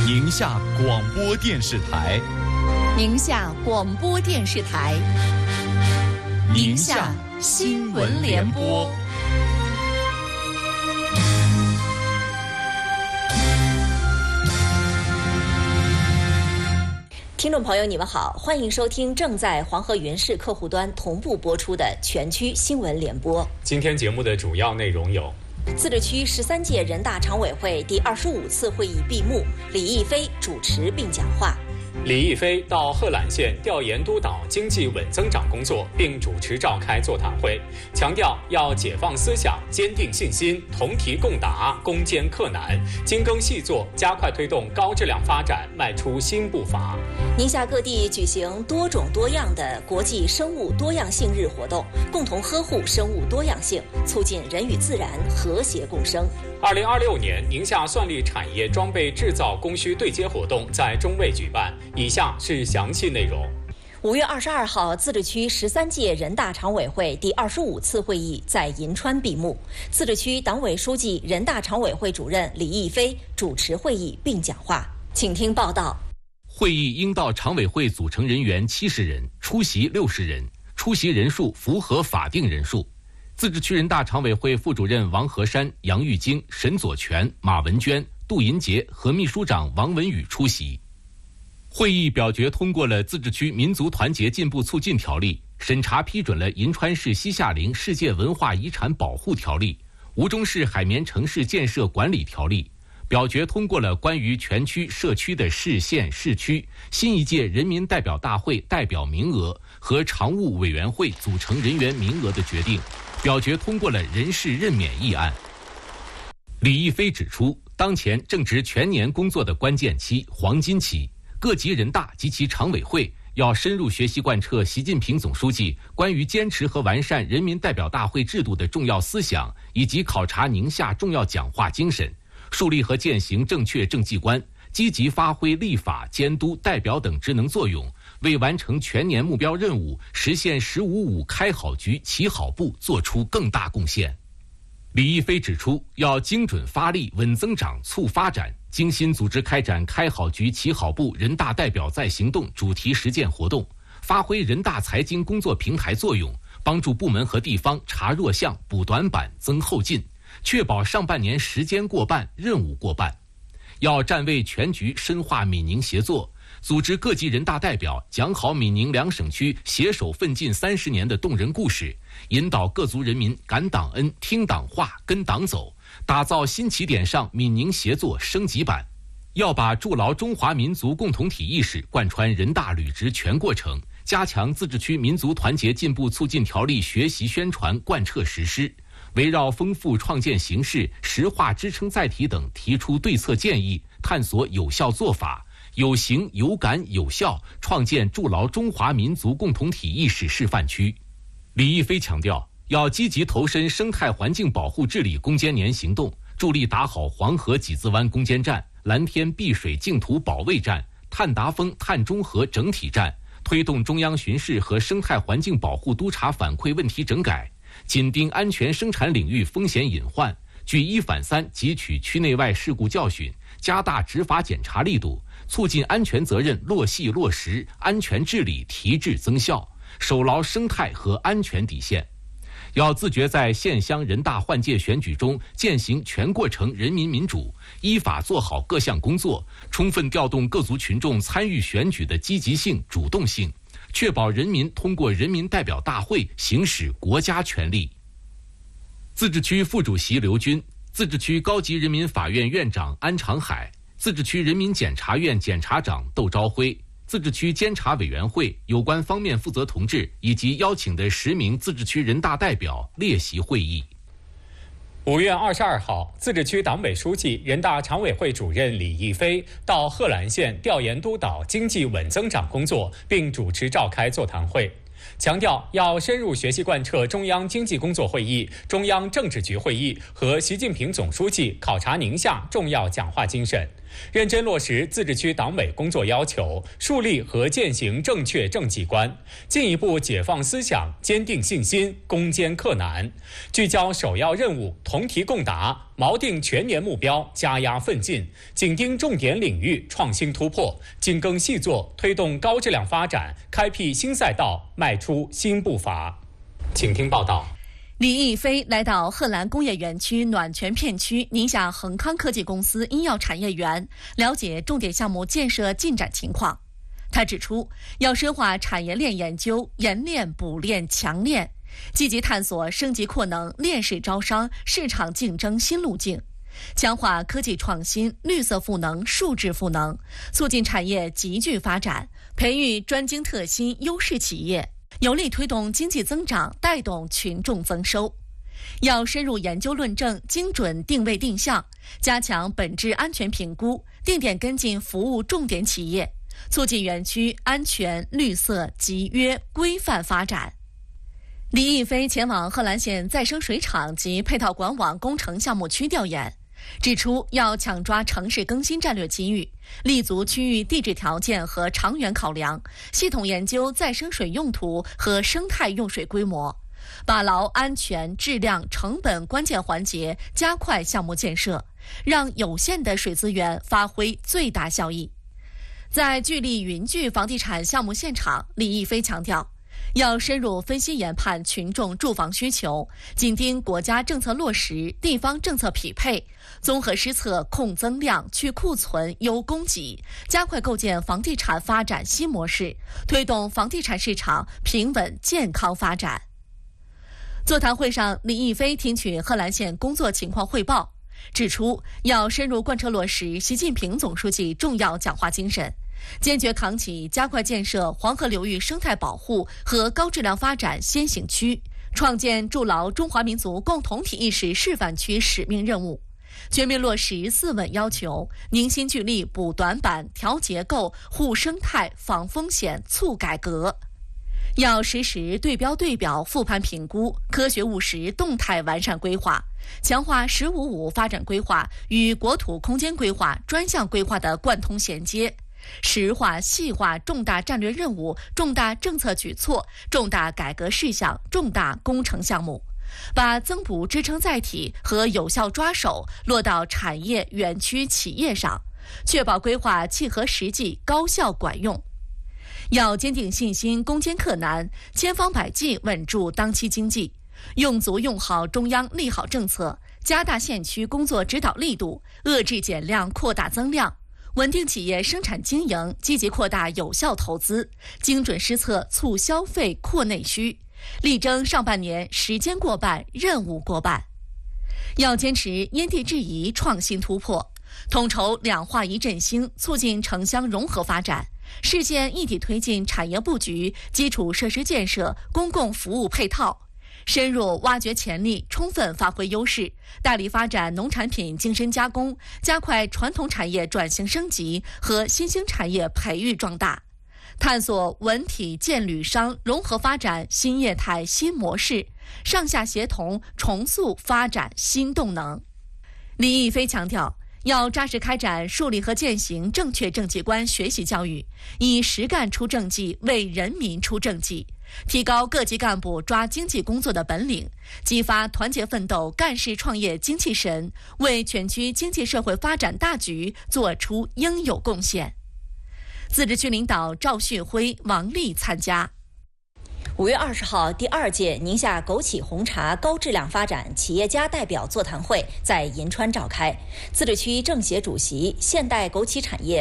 宁夏广播电视台， 宁夏广播电视台， 宁夏新闻联播。 听众朋友，你们好，欢迎收听正在黄河云视客户端同步播出的全区新闻联播。 今天节目的主要内容有： 自治区13届人大常委会第25次会议闭幕，李毅飞主持并讲话。 李毅飞到贺兰县调研督导经济稳增长工作，并主持召开座谈会，强调要解放思想，坚定信心，同题共答，攻坚克难，精耕细作，加快推动高质量发展迈出新步伐。 宁夏各地举行多种多样的国际生物多样性日活动，共同呵护生物多样性，促进人与自然和谐共生。 2026年宁夏算力产业装备制造供需对接活动在中卫举办，以下是详细内容。 5月22号，自治区13届人大常委会第25次会议在银川闭幕。自治区党委书记、人大常委会主任李毅飞主持会议并讲话，请听报道。 会议应到常委会组成人员70人，出席60人，出席人数符合法定人数。自治区人大常委会副主任王和山、杨玉京、沈左权、马文娟、杜银杰和秘书长王文宇出席。会议表决通过了《自治区民族团结进步促进条例》，审查批准了《银川市西夏陵世界文化遗产保护条例》、《吴中市海绵城市建设管理条例》，表决通过了关于全区社区的市县市区新一届人民代表大会代表名额和常务委员会组成人员名额的决定，表决通过了人事任免议案。李毅飞指出，当前正值全年工作的关键期、黄金期，各级人大及其常委会要深入学习贯彻习近平总书记关于坚持和完善人民代表大会制度的重要思想以及考察宁夏重要讲话精神，树立和践行正确政绩观，积极发挥立法、监督、代表等职能作用，为完成全年目标任务、实现“15-5”开好局、起好步做出更大贡献。李毅飞指出，要精准发力、稳增长、促发展，精心组织开展开好局、起好步人大代表在行动主题实践活动，发挥人大财经工作平台作用，帮助部门和地方查弱项、补短板、增后劲，确保上半年时间过半、任务过半。要站位全局，深化闽宁协作，组织各级人大代表讲好闽宁两省区携手奋进30年的动人故事，引导各族人民感党恩、听党话、跟党走，打造新起点上闽宁协作升级版。要把筑牢中华民族共同体意识贯穿人大履职全过程，加强自治区民族团结进步促进条例学习宣传贯彻实施，围绕丰富创建形式、实化支撑载体等提出对策建议，探索有效做法，有形有感有效，创建筑牢中华民族共同体意识示范区。李毅飞强调，要积极投身生态环境保护治理攻坚年行动，助力打好黄河几字湾攻坚战、蓝天碧水净土保卫战、碳达峰碳中和整体战，推动中央巡视和生态环境保护督查反馈问题整改，紧盯安全生产领域风险隐患，举1反3汲取区内外事故教训，加大执法检查力度，促进安全责任落细落实，安全治理提质增效，守牢生态和安全底线。要自觉在县乡人大换届选举中践行全过程人民民主，依法做好各项工作，充分调动各族群众参与选举的积极性、主动性，确保人民通过人民代表大会行使国家权力。自治区副主席刘军、自治区高级人民法院院长安长海、自治区人民检察院检察长窦朝辉、自治区监察委员会有关方面负责同志以及邀请的10名自治区人大代表列席会议。 5月22号，自治区党委书记、人大常委会主任李毅飞到贺兰县调研督导经济稳增长工作，并主持召开座谈会，强调要深入学习贯彻中央经济工作会议、中央政治局会议和习近平总书记考察宁夏重要讲话精神， 认真落实自治区党委工作要求，树立和践行正确政绩观，进一步解放思想，坚定信心，攻坚克难，聚焦首要任务，同题共答，锚定全年目标，加压奋进，紧盯重点领域，创新突破，精耕细作，推动高质量发展，开辟新赛道，迈出新步伐。请听报道。 李毅飞来到贺兰工业园区暖泉片区宁夏恒康科技公司医药产业园，了解重点项目建设进展情况。他指出，要深化产业链研究，研链、补链、强链，积极探索升级扩能、链式招商、市场竞争新路径，强化科技创新、绿色赋能、数字赋能，促进产业集聚发展，培育专精特新优势企业，有力推动经济增长，带动群众增收。要深入研究论证，精准定位定向，加强本质安全评估，定点跟进服务重点企业，促进园区安全、绿色、集约、规范发展。李毅飞前往贺兰县再生水厂及配套管网工程项目区调研，指出要抢抓城市更新战略机遇，立足区域地质条件和长远考量，系统研究再生水用途和生态用水规模，把牢安全、质量、成本关键环节，加快项目建设，让有限的水资源发挥最大效益。在聚力云聚房地产项目现场，李毅飞强调，要深入分析研判群众住房需求，紧盯国家政策落实、地方政策匹配，综合施策控增量、去库存、优供给，加快构建房地产发展新模式，推动房地产市场平稳健康发展。座谈会上，李毅飞听取贺兰县工作情况汇报，指出要深入贯彻落实习近平总书记重要讲话精神，坚决扛起加快建设黄河流域生态保护和高质量发展先行区，创建筑牢中华民族共同体意识示范区使命任务，全面落实4稳要求，凝心聚力补短板、调结构、护生态、防风险、促改革。要实时对标对表复盘评估，科学务实动态完善规划，强化“15+5”发展规划与国土空间规划、专项规划的贯通衔接，实化细化重大战略任务、重大政策举措、重大改革事项、重大工程项目，把增补支撑载体和有效抓手落到产业、园区、企业上，确保规划契合实际、高效管用。要坚定信心，攻坚克难，千方百计稳住当期经济，用足用好中央利好政策，加大县区工作指导力度，遏制减量，扩大增量，稳定企业生产经营，积极扩大有效投资，精准施策促消费扩内需，力争上半年时间过半，任务过半。要坚持因地制宜、创新突破，统筹两化一振兴，促进城乡融合发展，实现一体推进产业布局、基础设施建设、公共服务配套，深入挖掘潜力，充分发挥优势，大力发展农产品精深加工，加快传统产业转型升级和新兴产业培育壮大，探索文体建旅商融合发展新业态新模式，上下协同重塑发展新动能。李毅飞强调，要扎实开展树立和践行正确政绩观学习教育，以实干出政绩，为人民出政绩，提高各级干部抓经济工作的本领，激发团结奋斗、干事创业精气神，为全区经济社会发展大局做出应有贡献。自治区领导赵旭辉、王丽参加。 5月20号，第2届宁夏枸杞红茶高质量发展企业家代表座谈会在银川召开。自治区政协主席、现代枸杞产业